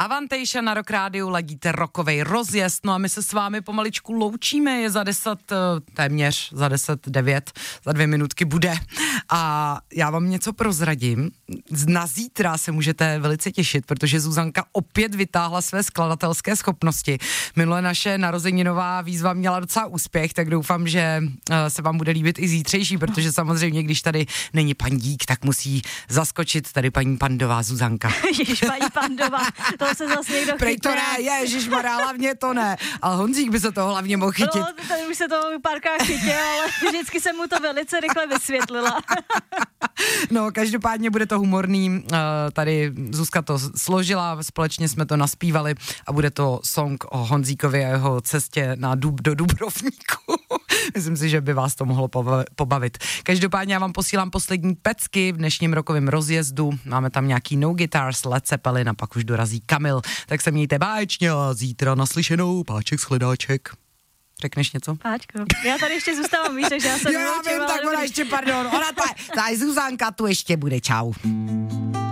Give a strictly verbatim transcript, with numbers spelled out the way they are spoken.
Avantejša na Rock Rádiu, ladíte rockovej rozjezd, no a my se s vámi pomaličku loučíme, je za deset, téměř za deset devět, za dvě minutky bude. A já vám něco prozradím. Na zítra se můžete velice těšit, protože Zuzanka opět vytáhla své skladatelské schopnosti. Minule naše narozeninová výzva měla docela úspěch, tak doufám, že se vám bude líbit i zítřejší, protože samozřejmě, když tady není Pandík, tak musí zaskočit tady paní Pandová Zuzanka. Ježiš, paní Pandová, to se zase někdo chytne. Prej to ne, ježišmarja, hlavně to ne. Ale Honzík by se toho hlavně mohl chytit. No, tady už se toho párkrát chytil, ale vždycky jsem mu to velice rychle vysvětlila. No, každopádně bude to humorný, tady Zuzka to složila, společně jsme to naspívali a bude to song o Honzíkovi a jeho cestě na Dub, do Dubrovníku. Myslím si, že by vás to mohlo pobavit. Každopádně já vám posílám poslední pecky v dnešním rokovém rozjezdu. Máme tam nějaký No Guitars, Led Zeppelin a pak už dorazí Kamil. Tak se mějte báječně a zítra naslyšenou, Páček Shledáček. Řekneš něco? Páčko, já tady ještě zůstávám, víš, takže já jsem Já vím, tak ona ještě, pardon, ona ta, ta Zuzanka tu ještě bude, čau.